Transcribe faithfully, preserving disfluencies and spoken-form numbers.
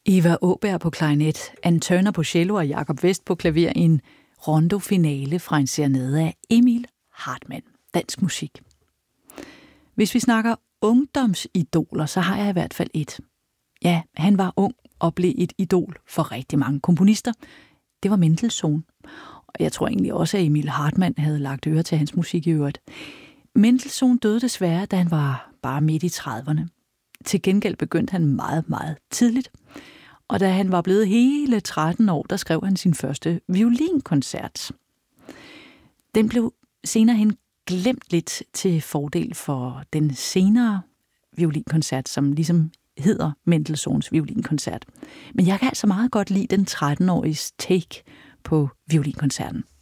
Eva Åberg på klarinet, Ann Turner på cello og Jakob West på klaver i en rondo-finale fra en serenade af Emil Hartmann. Dansk musik. Hvis vi snakker ungdomsidoler, så har jeg i hvert fald et. Ja, han var ung og blev et idol for rigtig mange komponister. Det var Mendelssohn. Og jeg tror egentlig også, at Emil Hartmann havde lagt øre til hans musik i øvrigt. Mendelssohn døde desværre, da han var bare midt i trediverne. Til gengæld begyndte han meget, meget tidligt. Og da han var blevet hele tretten år, der skrev han sin første violinkoncert. Den blev senere hen glemt lidt til fordel for den senere violinkoncert, som ligesom hedder Mendelssohns violinkoncert. Men jeg kan altså meget godt lide den tretten-åriges take på violinkoncerten.